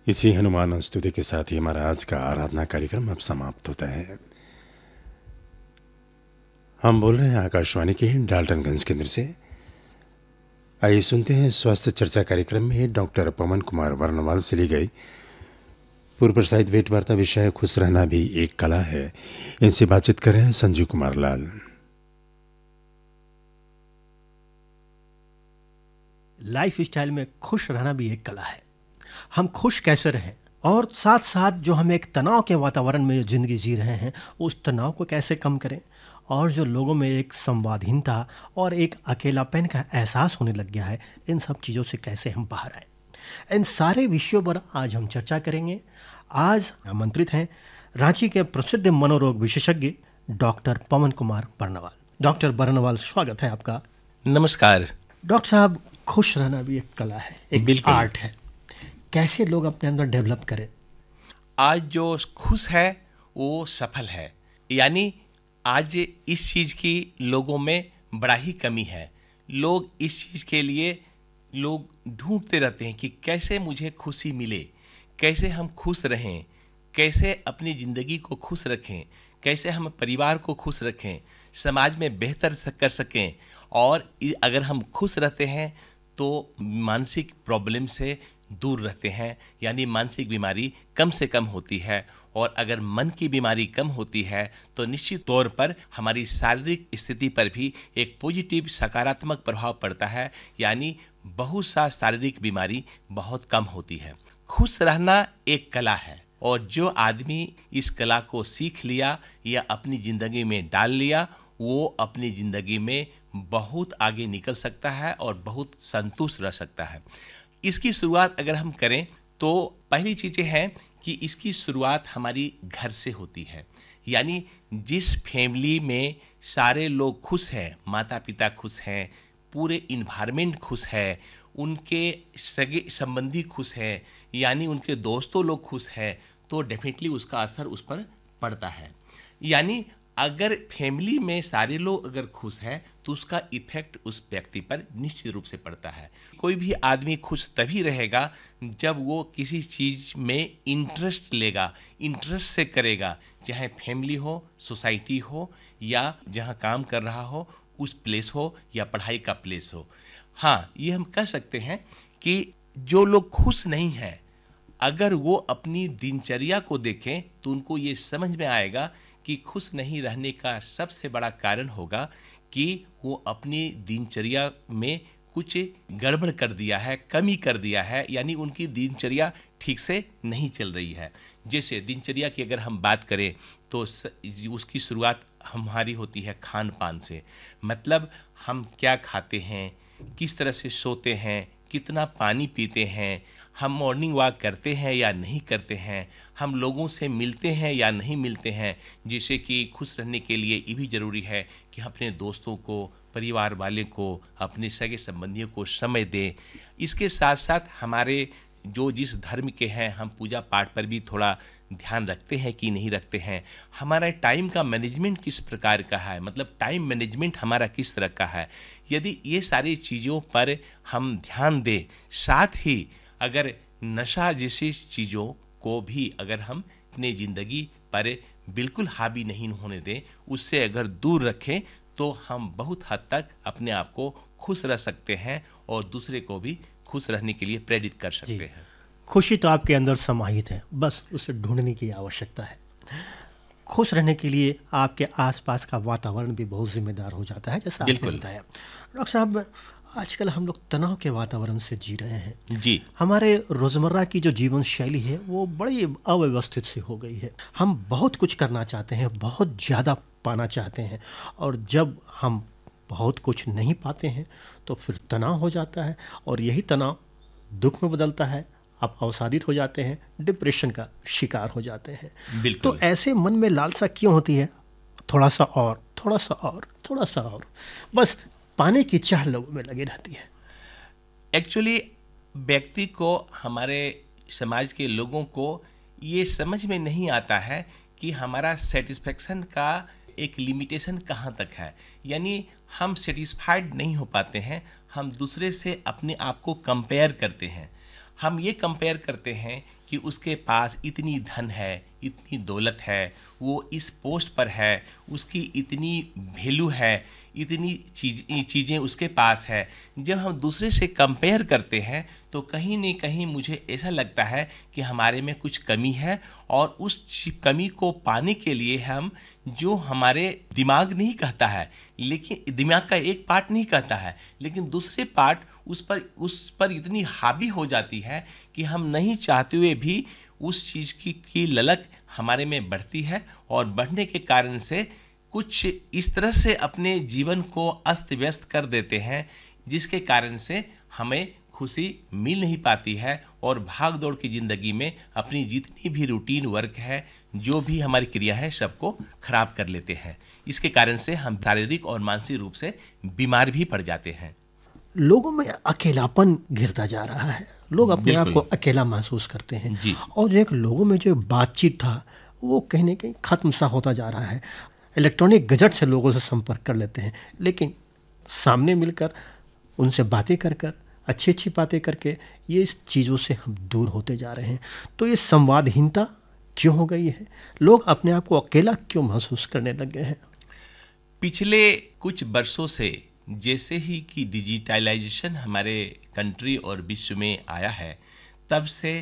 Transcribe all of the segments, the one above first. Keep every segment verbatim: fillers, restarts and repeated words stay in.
इसी हनुमान स्तुति के साथ ही हमारा आज का आराधना कार्यक्रम अब समाप्त होता है। हम बोल रहे हैं आकाशवाणी के डाल्टनगंज केंद्र से। आइए सुनते हैं स्वास्थ्य चर्चा कार्यक्रम में डॉक्टर पवन कुमार वर्णवाल से ली गई पूर्व प्रसारित भेंट वार्ता। विषय खुश रहना भी एक कला है। इनसे बातचीत कर रहे हैं संजू कुमार लाल। लाइफ स्टाइल में खुश रहना भी एक कला है। हम खुश कैसे रहें और साथ साथ जो हम एक तनाव के वातावरण में ज़िंदगी जी रहे हैं उस तनाव को कैसे कम करें, और जो लोगों में एक संवादहीनता और एक अकेलापन का एहसास होने लग गया है, इन सब चीज़ों से कैसे हम बाहर आएँ, इन सारे विषयों पर आज हम चर्चा करेंगे। आज आमंत्रित हैं रांची के प्रसिद्ध मनोरोग विशेषज्ञ डॉक्टर पवन कुमार बर्नवाल। डॉक्टर बर्नवाल, स्वागत है आपका। नमस्कार डॉक्टर साहब, खुश रहना भी एक कला है, एक आर्ट है। कैसे लोग अपने अंदर डेवलप करें? आज जो खुश है वो सफल है, यानी आज इस चीज़ की लोगों में बड़ा ही कमी है। लोग इस चीज़ के लिए लोग ढूंढते रहते हैं कि कैसे मुझे खुशी मिले, कैसे हम खुश रहें, कैसे अपनी ज़िंदगी को खुश रखें, कैसे हम परिवार को खुश रखें, समाज में बेहतर कर सकें। और अगर हम खुश रहते हैं तो मानसिक प्रॉब्लम से दूर रहते हैं, यानी मानसिक बीमारी कम से कम होती है। और अगर मन की बीमारी कम होती है तो निश्चित तौर पर हमारी शारीरिक स्थिति पर भी एक पॉजिटिव सकारात्मक प्रभाव पड़ता है, यानी बहुत सा शारीरिक बीमारी बहुत कम होती है। खुश रहना एक कला है, और जो आदमी इस कला को सीख लिया या अपनी ज़िंदगी में डाल लिया, वो अपनी ज़िंदगी में बहुत आगे निकल सकता है और बहुत संतुष्ट रह सकता है। इसकी शुरुआत अगर हम करें तो पहली चीज़ें हैं कि इसकी शुरुआत हमारी घर से होती है। यानी जिस फैमिली में सारे लोग खुश हैं, माता पिता खुश हैं, पूरे इन्वायरमेंट खुश है, उनके सगे संबंधी खुश हैं, यानी उनके दोस्तों लोग खुश हैं, तो डेफिनेटली उसका असर उस पर पड़ता है। यानी अगर फैमिली में सारे लोग अगर खुश हैं तो उसका इफेक्ट उस व्यक्ति पर निश्चित रूप से पड़ता है। कोई भी आदमी खुश तभी रहेगा जब वो किसी चीज़ में इंटरेस्ट लेगा, इंटरेस्ट से करेगा, चाहे फैमिली हो, सोसाइटी हो, या जहाँ काम कर रहा हो उस प्लेस हो, या पढ़ाई का प्लेस हो। हाँ, ये हम कह सकते हैं कि जो लोग खुश नहीं हैं, अगर वो अपनी दिनचर्या को देखें तो उनको ये समझ में आएगा कि खुश नहीं रहने का सबसे बड़ा कारण होगा कि वो अपनी दिनचर्या में कुछ गड़बड़ कर दिया है, कमी कर दिया है, यानी उनकी दिनचर्या ठीक से नहीं चल रही है। जैसे दिनचर्या की अगर हम बात करें तो उसकी शुरुआत हमारी होती है खान पान से। मतलब हम क्या खाते हैं, किस तरह से सोते हैं, कितना पानी पीते हैं, हम मॉर्निंग वॉक करते हैं या नहीं करते हैं, हम लोगों से मिलते हैं या नहीं मिलते हैं। जैसे कि खुश रहने के लिए ये भी ज़रूरी है कि हम अपने दोस्तों को, परिवार वाले को, अपने सगे संबंधियों को समय दें। इसके साथ साथ हमारे जो जिस धर्म के हैं, हम पूजा पाठ पर भी थोड़ा ध्यान रखते हैं कि नहीं रखते हैं। हमारा टाइम का मैनेजमेंट किस प्रकार का है, मतलब टाइम मैनेजमेंट हमारा किस तरह का है। यदि ये सारी चीज़ों पर हम ध्यान दें, साथ ही अगर नशा जैसी चीज़ों को भी अगर हम अपने ज़िंदगी पर बिल्कुल हावी नहीं होने दें, उससे अगर दूर रखें, तो हम बहुत हद तक अपने आप को खुश रह सकते हैं और दूसरे को भी खुश रहने के लिए प्रेरित कर सकते हैं। खुशी तो आपके अंदर समाहित है, बस उसे ढूंढने की आवश्यकता है। खुश रहने के लिए आपके आसपास का वातावरण भी बहुत जिम्मेदार हो जाता है, जैसा आपने बताया। डॉक्टर साहब, आजकल हम लोग तनाव के वातावरण से जी रहे हैं जी। हमारे रोज़मर्रा की जो जीवन शैली है वो बड़ी अव्यवस्थित सी हो गई है। हम बहुत कुछ करना चाहते हैं, बहुत ज़्यादा पाना चाहते हैं, और जब हम बहुत कुछ नहीं पाते हैं तो फिर तनाव हो जाता है, और यही तनाव दुख में बदलता है। आप अवसादित हो जाते हैं, डिप्रेशन का शिकार हो जाते हैं। बिल्कुल। तो ऐसे मन में लालसा क्यों होती है? थोड़ा सा और, थोड़ा सा और, थोड़ा सा और, बस पाने की चाह लोगों में लगी रहती है। एक्चुअली व्यक्ति को, हमारे समाज के लोगों को ये समझ में नहीं आता है कि हमारा सेटिस्फेक्शन का एक लिमिटेशन कहाँ तक है। यानी हम सेटिस्फाइड नहीं हो पाते हैं, हम दूसरे से अपने आप को कंपेयर करते हैं। हम ये कंपेयर करते हैं कि उसके पास इतनी धन है, इतनी दौलत है, वो इस पोस्ट पर है, उसकी इतनी वैल्यू है, इतनी चीज चीज़ें उसके पास है। जब हम दूसरे से कंपेयर करते हैं तो कहीं न कहीं मुझे ऐसा लगता है कि हमारे में कुछ कमी है, और उस कमी को पाने के लिए हम, जो हमारे दिमाग नहीं कहता है, लेकिन दिमाग का एक पार्ट नहीं कहता है, लेकिन दूसरे पार्ट उस पर उस पर इतनी हावी हो जाती है कि हम नहीं चाहते हुए भी उस चीज़ की की ललक हमारे में बढ़ती है, और बढ़ने के कारण से कुछ इस तरह से अपने जीवन को अस्त व्यस्त कर देते हैं, जिसके कारण से हमें खुशी मिल नहीं पाती है, और भाग दौड़ की ज़िंदगी में अपनी जितनी भी रूटीन वर्क है, जो भी हमारी क्रिया है, सबको खराब कर लेते हैं। इसके कारण से हम शारीरिक और मानसिक रूप से बीमार भी पड़ जाते हैं। लोगों में अकेलापन घिरता जा रहा है, लोग अपने आप को अकेला महसूस करते हैं जी। और जो एक लोगों में जो बातचीत था वो कहीं ना कहीं ख़त्म सा होता जा रहा है। इलेक्ट्रॉनिक गैजेट से लोगों से संपर्क कर लेते हैं, लेकिन सामने मिलकर उनसे बातें कर कर अच्छी अच्छी बातें करके ये इस चीज़ों से हम दूर होते जा रहे हैं। तो ये संवादहीनता क्यों हो गई है? लोग अपने आप को अकेला क्यों महसूस करने लग गए हैं? पिछले कुछ वर्षों से जैसे ही कि डिजिटलाइजेशन हमारे कंट्री और विश्व में आया है, तब से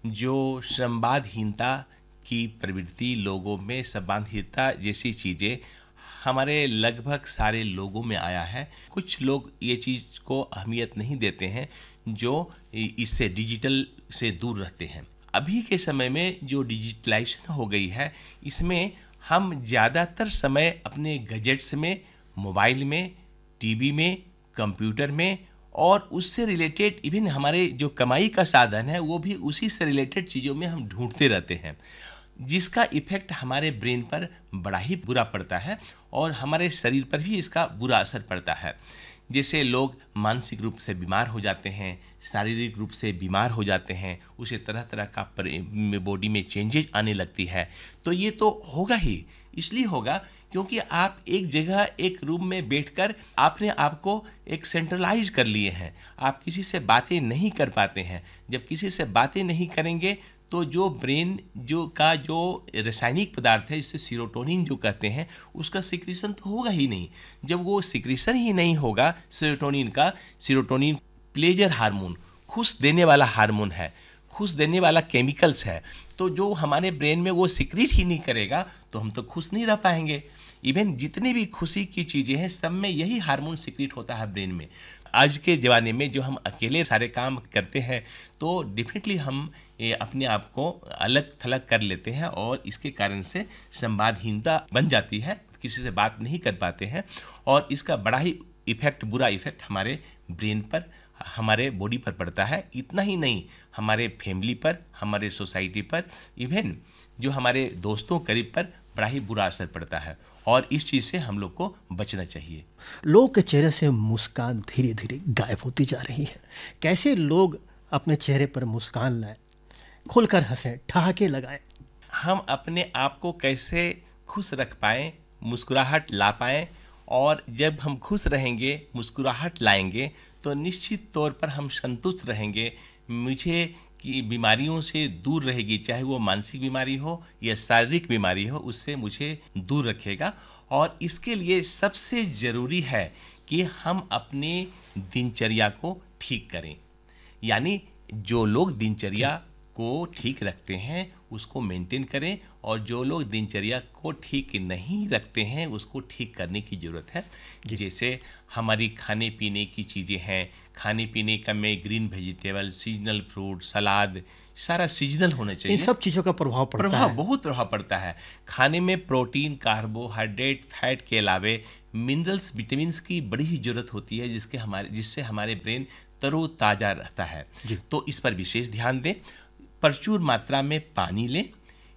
जो संवादहीनता की प्रवृत्ति लोगों में, संवादहीनता जैसी चीज़ें हमारे लगभग सारे लोगों में आया है। कुछ लोग ये चीज़ को अहमियत नहीं देते हैं, जो इससे डिजिटल से दूर रहते हैं। अभी के समय में जो डिजिटलाइजेशन हो गई है, इसमें हम ज़्यादातर समय अपने गैजेट्स में, मोबाइल में, टीवी में, कंप्यूटर में, और उससे रिलेटेड इवन हमारे जो कमाई का साधन है वो भी उसी से रिलेटेड चीज़ों में हम ढूंढते रहते हैं, जिसका इफ़ेक्ट हमारे ब्रेन पर बड़ा ही बुरा पड़ता है, और हमारे शरीर पर भी इसका बुरा असर पड़ता है। जैसे लोग मानसिक रूप से बीमार हो जाते हैं, शारीरिक रूप से बीमार हो जाते हैं, उसे तरह तरह का बॉडी में चेंजेज आने लगती है। तो ये तो होगा ही, इसलिए होगा क्योंकि आप एक जगह एक रूम में बैठकर आपने आपको एक सेंट्रलाइज कर लिए हैं, आप किसी से बातें नहीं कर पाते हैं। जब किसी से बातें नहीं करेंगे तो जो ब्रेन जो का जो रासायनिक पदार्थ है, जिसे सीरोटोनिन जो कहते हैं, उसका सिक्रीशन तो होगा ही नहीं। जब वो सिक्रीशन ही नहीं होगा सीरोटोनिन का, सीरोटोनिन प्लेजर हार्मोन, खुश देने वाला हार्मोन है, खुश देने वाला केमिकल्स है, तो जो हमारे ब्रेन में वो सिक्रीट ही नहीं करेगा तो हम तो खुश नहीं रह पाएंगे। इवन जितनी भी खुशी की चीज़ें हैं, सब में यही हार्मोन सिक्रीट होता है ब्रेन में। आज के ज़माने में जो हम अकेले सारे काम करते हैं, तो डेफिनेटली हम अपने आप को अलग थलग कर लेते हैं, और इसके कारण से संवादहीनता बन जाती है, किसी से बात नहीं कर पाते हैं, और इसका बड़ा ही इफ़ेक्ट, बुरा इफ़ेक्ट हमारे ब्रेन पर, हमारे बॉडी पर पड़ता है। इतना ही नहीं, हमारे फैमिली पर, हमारे सोसाइटी पर, इवन जो हमारे दोस्तों करीब पर बड़ा ही बुरा असर पड़ता है, और इस चीज़ से हम लोग को बचना चाहिए। लोग के चेहरे से मुस्कान धीरे धीरे गायब होती जा रही है। कैसे लोग अपने चेहरे पर मुस्कान लाएं, खुलकर हंसें, ठहाके लगाएं? हम अपने आप को कैसे खुश रख पाएँ, मुस्कुराहट ला पाएँ, और जब हम खुश रहेंगे, मुस्कुराहट लाएंगे, तो निश्चित तौर पर हम संतुष्ट रहेंगे। मुझे कि बीमारियों से दूर रहेगी, चाहे वो मानसिक बीमारी हो या शारीरिक बीमारी हो, उससे मुझे दूर रखेगा। और इसके लिए सबसे ज़रूरी है कि हम अपने दिनचर्या को ठीक करें। यानी जो लोग दिनचर्या को ठीक रखते हैं उसको मेंटेन करें, और जो लोग दिनचर्या को ठीक नहीं रखते हैं उसको ठीक करने की ज़रूरत है। जैसे हमारी खाने पीने की चीज़ें हैं, खाने पीने का में ग्रीन वेजिटेबल, सीजनल फ्रूट, सलाद, सारा सीजनल होना चाहिए। इन सब चीज़ों का प्रभाव पड़ता प्रभाव है। बहुत प्रभाव पड़ता है। खाने में प्रोटीन, कार्बोहाइड्रेट, फैट के अलावे मिनरल्स, विटामिन्स की बड़ी ही ज़रूरत होती है, जिसके हमारे जिससे हमारे ब्रेन तरोताज़ा रहता है। तो इस पर विशेष ध्यान दें। प्रचुर मात्रा में पानी लें,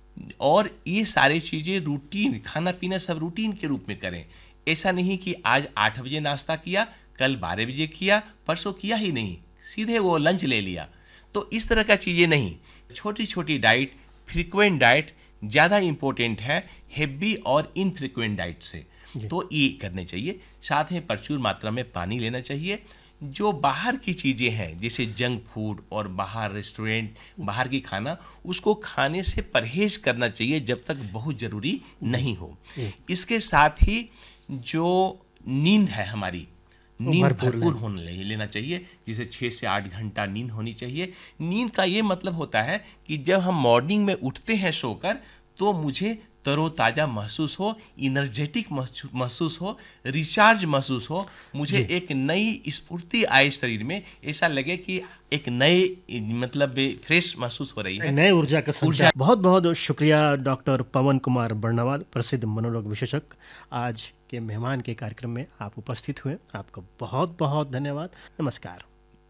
और ये सारी चीज़ें रूटीन, खाना पीना सब रूटीन के रूप में करें। ऐसा नहीं कि आज आठ बजे नाश्ता किया, कल बारह बजे किया, परसों किया ही नहीं, सीधे वो लंच ले लिया। तो इस तरह का चीज़ें नहीं। छोटी छोटी डाइट, फ्रीक्वेंट डाइट ज़्यादा इम्पोर्टेंट है हेवी और इनफ्रीक्वेंट डाइट से। तो ये करने चाहिए। साथ में प्रचुर मात्रा में पानी लेना चाहिए। जो बाहर की चीज़ें हैं जैसे जंक फूड और बाहर रेस्टोरेंट, बाहर की खाना, उसको खाने से परहेज करना चाहिए जब तक बहुत ज़रूरी नहीं हो। इसके साथ ही जो नींद है हमारी, नींद भरपूर होने ले, लेना चाहिए, जिसे छः से आठ घंटा नींद होनी चाहिए। नींद का ये मतलब होता है कि जब हम मॉर्निंग में उठते हैं सोकर तो मुझे तरोताज़ा महसूस हो, इनर्जेटिक महसूस हो, रिचार्ज महसूस हो, मुझे एक नई स्फूर्ति आए शरीर में, ऐसा लगे कि एक नए मतलब फ्रेश महसूस हो रही है, नए ऊर्जा का संचार। बहुत बहुत शुक्रिया डॉक्टर पवन कुमार बर्नवाल, प्रसिद्ध मनोरोग विशेषज्ञ, आज के मेहमान के कार्यक्रम में आप उपस्थित हुए। आपका बहुत बहुत धन्यवाद। नमस्कार।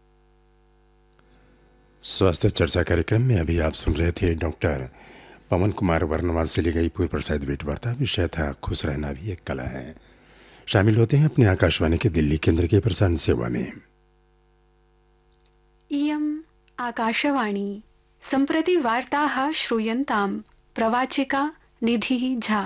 स्वास्थ्य चर्चा कार्यक्रम में अभी आप सुन रहे थे डॉक्टर पवन कुमार वर्णवाल से ली गई पूर्व प्रसारित भेंट वार्ता। विषय था खुश रहना भी एक कला है। शामिल होते हैं अपने आकाशवाणी के दिल्ली केंद्र के प्रसारण सेवा में। इयम् आकाशवाणी, सम्प्रति वार्ताः श्रूयन्ताम्, प्रवाचिका निधिः झा।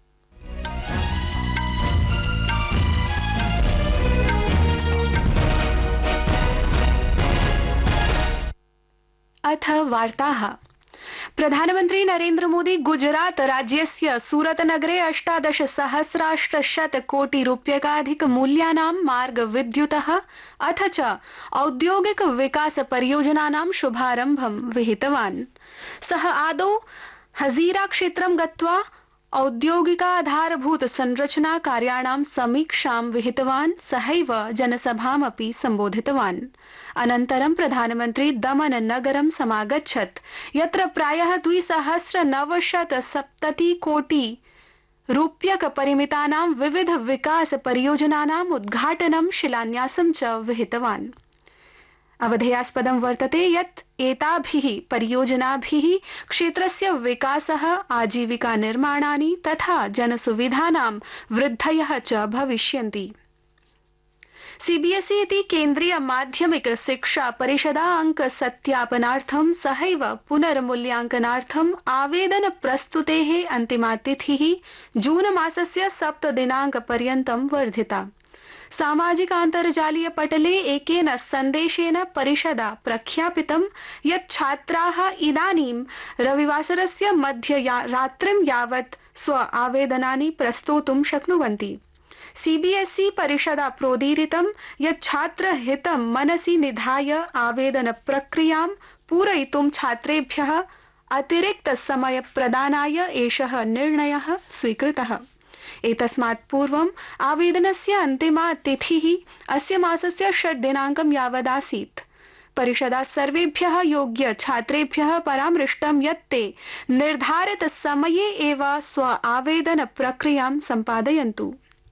अथ वार्ताः। प्रधानमन्त्री नरेन्द्र मोदी गुजरात राज्यस्य सूरत नगरे अष्टादश सहस्राष्टशत कोटि रूप्यकाधिक मूल्यानां मार्ग विद्युतः अथ च औद्योगिक विकास परियोजनानां शुभारम्भं विहितवान्। सः आदौ हजीरा क्षेत्रं गत्वा औद्योगिकाधारभूत संरचना कार्याणां समीक्षां विहितवान्, सहैव जनसभामपि सम्बोधितवान्। अनन्तरं प्रधानमन्त्री दमन नगरं समागच्छत्, यत्र प्रायः द्विसहस्र नवशत सप्तति कोटि रूप्यक परिमितानां विविध विकास परियोजनानाम् उद्घाटनं शिलान्यासं च विहितवान्। अवधेयास्पदं वर्तते यत् एताभिः परियोजनाभिः क्षेत्रस्य विकासः, आजीविका निर्माणानि तथा जनसुविधानां वृद्धयः च भविष्यन्ति। सीबीएसई इति केन्द्रीय माध्यमिक शिक्षा परिषदा अंक सत्यापनार्थं सहैव पुनर्मूल्यांकनार्थं आवेदन प्रस्तुतेः अन्तिमा तिथिः जून मासस्य सप्त दिनांक पर्यन्तं वर्धिता। सामाजिकान्तर्जालीय पटले एकेन सन्देशेन परिषदा प्रख्यापितं यत् छात्राः इदानीं रविवासरस्य मध्यरात्रिं यावत् स्व आवेदनानि प्रस्तोतुं शक्नुवन्ति। सीबीएसई परिषदा प्रोदीरितं यत् छात्रहितं मनसि निधाय आवेदन प्रक्रियां पूरयितुं छात्रेभ्यः अतिरिक्त समय प्रदानाय एषः निर्णयः स्वीकृतः। एतस्मात् पूर्वम् आवेदनस्य अन्तिमा तिथिः अस्य मासस्य षड् दिनाङ्कं यावदासीत्। परिषदा सर्वेभ्यः योग्य छात्रेभ्यः परामृष्टं यत् ते निर्धारित समये एव स्व आवेदन प्रक्रियां सम्पादयन्तु।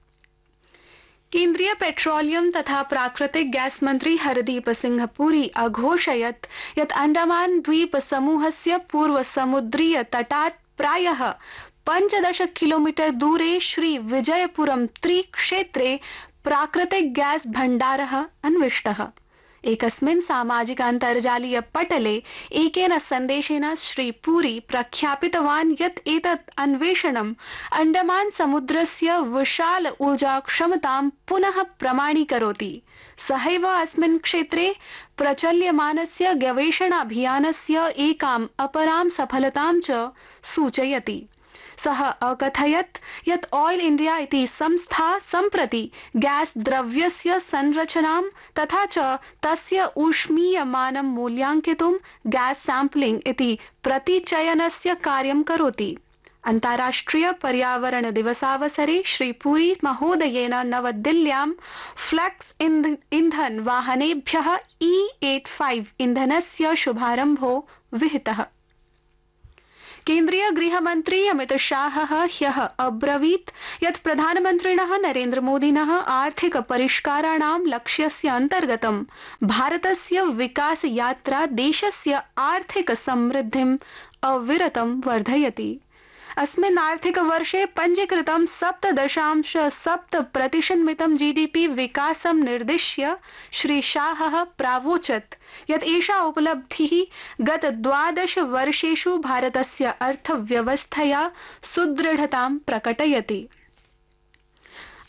केन्द्रीय पेट्रोलियम तथा प्राकृतिक गैस मंत्री हरदीप सिंह पुरी अघोषयत् यत् अंडमान द्वीप समूहस्य पूर्व समुद्रीय तटात् प्रायः पञ्चदश किलोमीटर दूरे श्री विजयपुरम त्रि क्षेत्रे प्राकृतिक गैस भण्डारः अन्विष्टः। एकस्मिन् सामाजिकान्तर्जालीय पटले एकेन सन्देशेन श्री पुरी प्रख्यापितवान् यत् एतत् अन्वेषणम् अंडमान समुद्रस्य विशाल ऊर्जा क्षमतां पुनः प्रमाणीकरोति। सहैव अस्मिन् क्षेत्रे प्रचल्यमानस्य गवेषणाभियानस्य एकाम् अपरां सफलतां च सूचयति। सः अकथयत् यत् ऑयल इंडिया इति संस्था सम्प्रति गैस द्रव्यस्य संरचनां तथा च तस्य ऊष्मीयमानं मूल्याङ्कितुं गैस सैम्पलिंग इति प्रतिचयनस्य कार्यं करोति। अन्ताराष्ट्रिय पर्यावरण दिवसावसरे श्री पुरी महोदयेन नवदिल्ल्यां फ्लेक्स ईंधन वाहनेभ्यः ई पचासी ईंधनस्य शुभारम्भो विहितः। केन्द्रीय गृहमन्त्री अमित शाहः ह्यः अब्रवीत् यत् प्रधानमन्त्रिणः नरेन्द्र मोदिनः आर्थिक परिष्काराणां लक्ष्यस्य अन्तर्गतं भारतस्य विकास यात्रा देशस्य आर्थिक समृद्धिम् अविरतं वर्धयति। अस्मिन् आर्थिक वर्षे पञ्जीकृतं सप्त दशांश सप्त प्रतिशन्मितं जीडीपी विकासं निर्दिश्य श्री शाहः प्रावोचत् यत् एषा उपलब्धिः गत द्वादश वर्षेषु भारतस्य अर्थव्यवस्थया सुदृढतां प्रकटयति।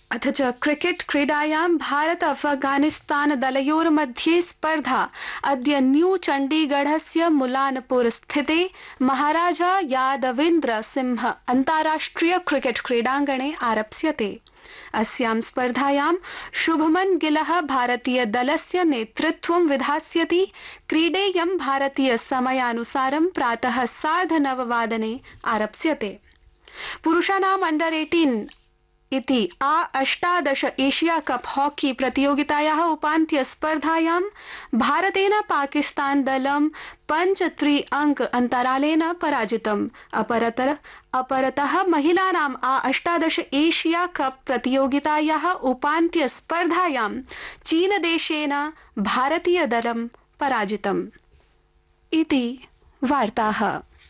अथ च क्रिकेट क्रीडायां भारत अफगानिस्तान दलयोर्मध्ये स्पर्धा अद्य न्यू चण्डीगढ़स्य मुलानपुर स्थिते महाराजा यादवेन्द्र सिंह अन्ताराष्ट्रिय क्रिकेट क्रीडाङ्गणे आरप्स्यते। अस्यां स्पर्धायां शुभमन गिलः भारतीय दलस्य नेतृत्वं विधास्यति। क्रीडेयं भारतीय समयानुसारं प्रातः सार्धनववादने आरप्स्यते। पुरुषाणां अंडर एटीन इति आ अष्टादश एशिया कप हॉकी प्रतियोगितायाः उपान्त्य स्पर्धायां भारतेन पाकिस्तान दलं पञ्च त्रि अंक अन्तरालेन पराजितम्। अपरतर अपरतः महिलानाम् आ अष्टादश एशिया कप प्रतियोगितायाः उपान्त्य स्पर्धायां चीनदेशेन भारतीय दलं पराजितम्। इति वार्ताः।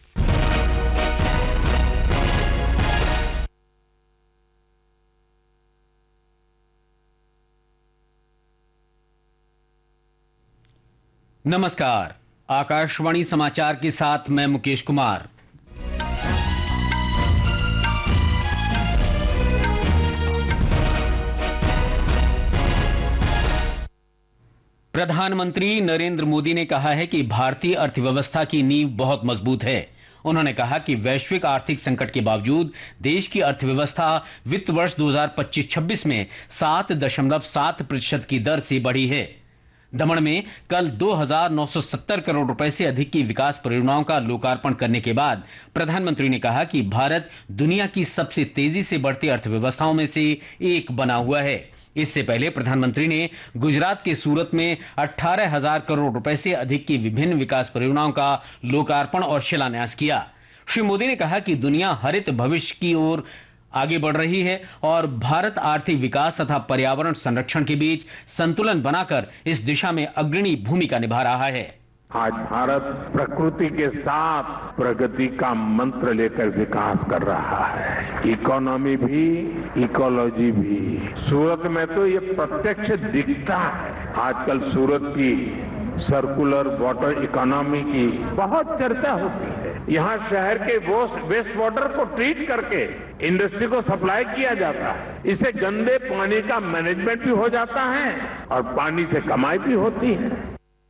नमस्कार, आकाशवाणी समाचार के साथ मैं मुकेश कुमार। प्रधानमंत्री नरेंद्र मोदी ने कहा है कि भारतीय अर्थव्यवस्था की नींव बहुत मजबूत है। उन्होंने कहा कि वैश्विक आर्थिक संकट के बावजूद देश की अर्थव्यवस्था वित्त वर्ष दो हज़ार पच्चीस छब्बीस में सात दशमलव सात प्रतिशत की दर से बढ़ी है। दमन में कल दो हज़ार नौ सौ सत्तर करोड़ रुपए से अधिक की विकास परियोजनाओं का लोकार्पण करने के बाद प्रधानमंत्री ने कहा कि भारत दुनिया की सबसे तेजी से बढ़ती अर्थव्यवस्थाओं में से एक बना हुआ है। इससे पहले प्रधानमंत्री ने गुजरात के सूरत में अठारह हजार करोड़ रुपए से अधिक की विभिन्न विकास परियोजनाओं का लोकार्पण और शिलान्यास किया। श्री मोदी ने कहा कि दुनिया हरित भविष्य की ओर आगे बढ़ रही है और भारत आर्थिक विकास तथा पर्यावरण संरक्षण के बीच संतुलन बनाकर इस दिशा में अग्रणी भूमिका निभा रहा है। आज भारत प्रकृति के साथ प्रगति का मंत्र लेकर विकास कर रहा है। इकोनॉमी भी, इकोलॉजी भी। सूरत में तो ये प्रत्यक्ष दिखता है। आजकल सूरत की सर्कुलर वाटर इकोनॉमी की बहुत चर्चा होती है। यहाँ शहर के वेस्ट वाटर को ट्रीट करके इंडस्ट्री को सप्लाई किया जाता है। इससे गंदे पानी का मैनेजमेंट भी हो जाता है और पानी से कमाई भी होती है।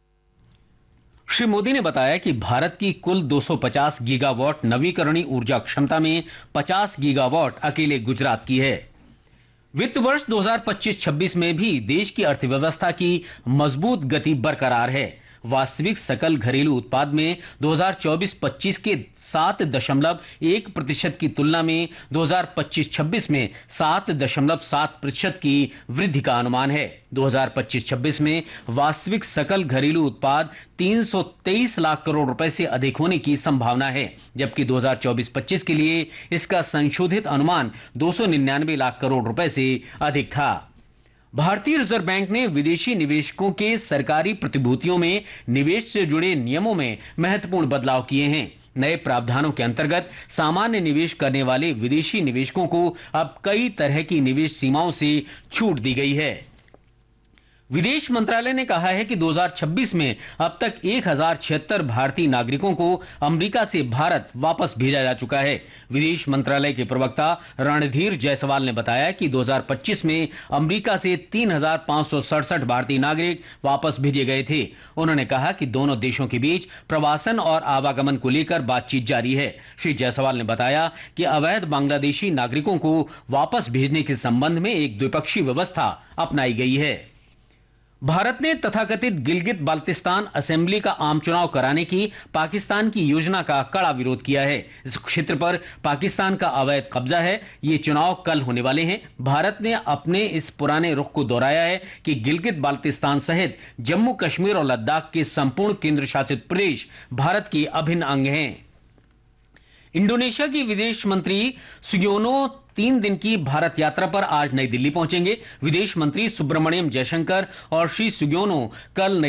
श्री मोदी ने बताया कि भारत की कुल दो सौ पचास गीगावाट नवीकरणीय ऊर्जा क्षमता में पचास गीगावाट अकेले गुजरात की है। वित्त वर्ष दो हज़ार पच्चीस छब्बीस में भी देश की अर्थव्यवस्था की मजबूत गति बरकरार है। वास्तविक सकल घरेलू उत्पाद में दो हज़ार चौबीस पच्चीस के सात दशमलव एक प्रतिशत की तुलना में दो हज़ार पच्चीस छब्बीस में सात दशमलव सात प्रतिशत की वृद्धि का अनुमान है। दो हज़ार पच्चीस छब्बीस में वास्तविक सकल घरेलू उत्पाद तीन सौ तेईस लाख करोड़ रुपए से अधिक होने की संभावना है, जबकि दो हज़ार चौबीस पच्चीस के लिए इसका संशोधित अनुमान दो सौ निन्यानवे लाख करोड़ रुपए से अधिक था। भारतीय रिजर्व बैंक ने विदेशी निवेशकों के सरकारी प्रतिभूतियों में निवेश से जुड़े नियमों में महत्वपूर्ण बदलाव किए हैं। नए प्रावधानों के अंतर्गत सामान्य निवेश करने वाले विदेशी निवेशकों को अब कई तरह की निवेश सीमाओं से छूट दी गई है। विदेश मंत्रालय ने कहा है कि दो हज़ार छब्बीस में अब तक एक हजार छिहत्तर भारतीय नागरिकों को अमेरिका से भारत वापस भेजा जा चुका है। विदेश मंत्रालय के प्रवक्ता रणधीर जायसवाल ने बताया कि दो हज़ार पच्चीस में अमेरिका से तीन हजार पांच सौ सड़सठ भारतीय नागरिक वापस भेजे गए थे। उन्होंने कहा कि दोनों देशों के बीच प्रवासन और आवागमन को लेकर बातचीत जारी है। श्री जायसवाल ने बताया कि अवैध बांग्लादेशी नागरिकों को वापस भेजने के संबंध में एक द्विपक्षीय व्यवस्था अपनाई गई है। भारत ने तथाकथित गिलगित बाल्टिस्तान असेंबली का आम चुनाव कराने की पाकिस्तान की योजना का कड़ा विरोध किया है। इस क्षेत्र पर पाकिस्तान का अवैध कब्जा है। ये चुनाव कल होने वाले हैं। भारत ने अपने इस पुराने रुख को दोहराया है कि गिलगित बाल्टिस्तान सहित जम्मू कश्मीर और लद्दाख के संपूर्ण केंद्र शासित प्रदेश भारत के अभिन्न अंग हैं। इंडोनेशिया की विदेश मंत्री सुगियोनो तीन दिन की भारत यात्रा पर आज नई दिल्ली पहुंचेंगे। विदेश मंत्री सुब्रमण्यम जयशंकर और श्री सुगियोनो कल